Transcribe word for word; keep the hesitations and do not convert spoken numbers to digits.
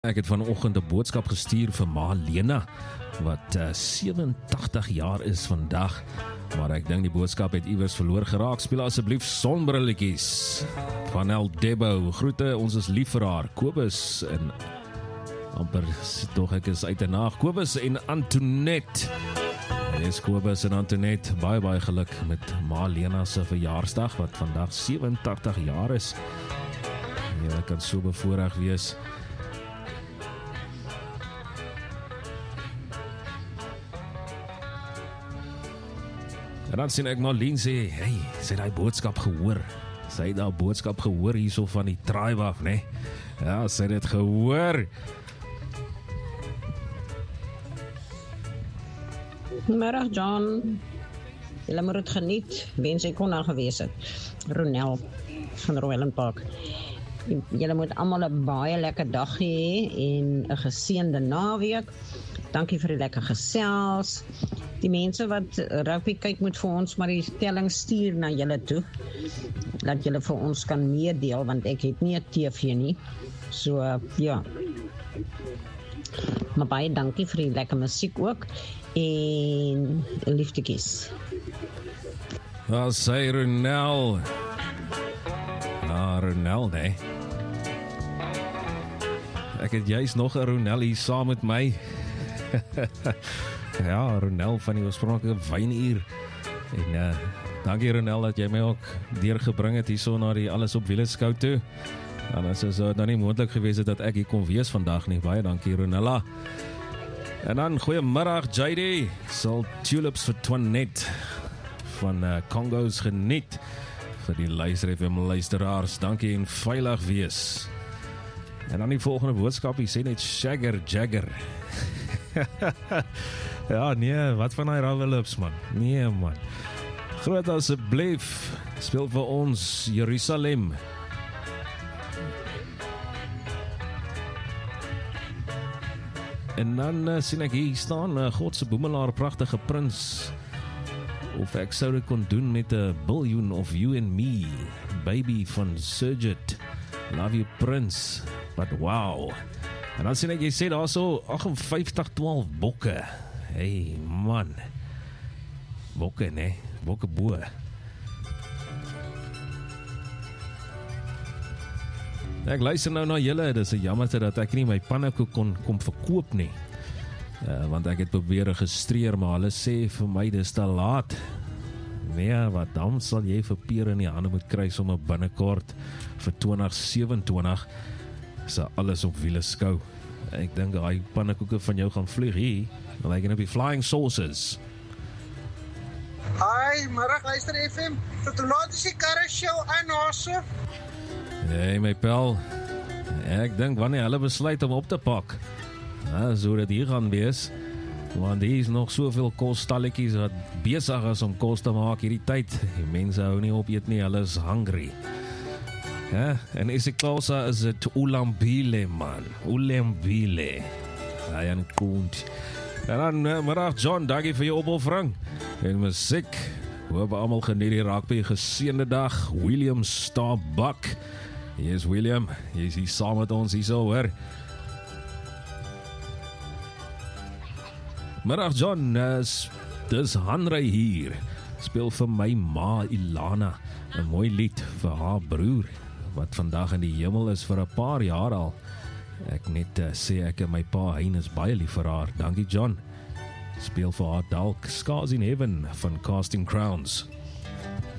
Ek het vanoggend 'n boodskap gestuur vir Ma Lena, wat uh, sewentig jaar is vandag, maar ek dink die boodskap het iewers verloor geraak. Speel asseblief sonbrilletjies van El Debo. Groete, ons is lief vir haar. Kobus en amper tog ek is uit en naag. Kobus en Antoinette. Yes, Kobus en Antoinette, baie baie geluk met Ma Lena se verjaarsdag, wat vandag sewentig jaar is. Jy kan so bevoorreg wees. En dan sien ek Marlene sê, hey, sy het die boodskap gehoor. Sy het die boodskap gehoor hierso van die tribe af, ne? Ja, sy het het gehoor. Middag, John. Julle moet het geniet. Wens ek kon daar gewees het. Ronel van Royland Park. Julle moet almal 'n baie lekker dag hê en 'n geseënde naweek. Dankie vir die lekker gesels. Die mense wat rugby kyk moet vir ons maar die stelling stuur na julle toe. Dat julle vir ons kan meedeel, want ek het nie 'n T V nie. So, uh, ja. Maar baie dankie vir die lekker musiek ook. En liefdekies. Ja, sê Ronel. Ja, Ronel, nee. Ek het juist nog 'n Ronel hier saam met my. Ja, Ronel van die oorspronklike wynuur. En uh, dankie Ronel dat jy my ook deurgebring het hierso na die Alles op Wiele skou toe. Anders is dit nou nie moontlik gewees het dat ek hier kon wees vandag nie. Baie dankie Ronella. En dan goeiemiddag J D. Sal tulips vir Twanet van uh, Congo's geniet. Vir die luister F M luisteraars, dankie en veilig wees. En dan die volgende boodskap, hy sê net Shagger Jagger. Ja, nee, wat van die Ravelips, man? Nee, man. Groot asseblief, speel vir ons Jerusalem. En dan uh, sien ek hier staan, uh, Godse boemelaar, prachtige prins. Of ek sou dit kon doen met 'n biljoen of you and me. Baby van Surget. Love you, Prince. But wow. En dan sien ek, jy sê daar so agt vyftig twaalf bokke. Hey, man. Bokke, ne? Bokke boe. Ek luister nou na julle, dis 'n jammerte dat ek nie my pannekoek kon kom verkoop nie. Uh, want ek het probeer registreer, maar hulle sê vir my dis te laat. Nee, wat dan sal jy vir Peer in die hande moet kry sommer binnekort vir twintig sewenentwintig se Alles op Wiele skou. Ek dink daai pannekoeke van jou gaan vlieg hier. Like in op die Flying Saucers. Hi, middag luister F M. Tot hoe laat is die karre show aan Hasse? Nee, my pel. Ek dink wanneer hulle besluit om op te pak. Nou, so dat hier gaan wees. Want hier is nog soveel kostalletjies wat besig is om kos te maak hierdie tyd. Die mense hou nie op eet nie, hulle is hungry. Ja, en isiXhosa is dit Ulambile, man. Ulambile. Ryan Koont. En dan, uh, middag John, dankie vir jou opoffering. En musiek. Hoop almal geniet die rugby geseënde dag. William Starbuck. Yes, William. Jy is hier saam met ons hier so, hoor. Middag John, is, dis Hanrey hier. Speel vir my ma Ilana. 'n mooi lied vir haar broer, wat vandag in die hemel is vir 'n paar jaar al. Ek net uh, sê ek en my pa Hein is baie lief vir haar. Dankie John. Speel vir haar dalk Scars in Heaven van Casting Crowns.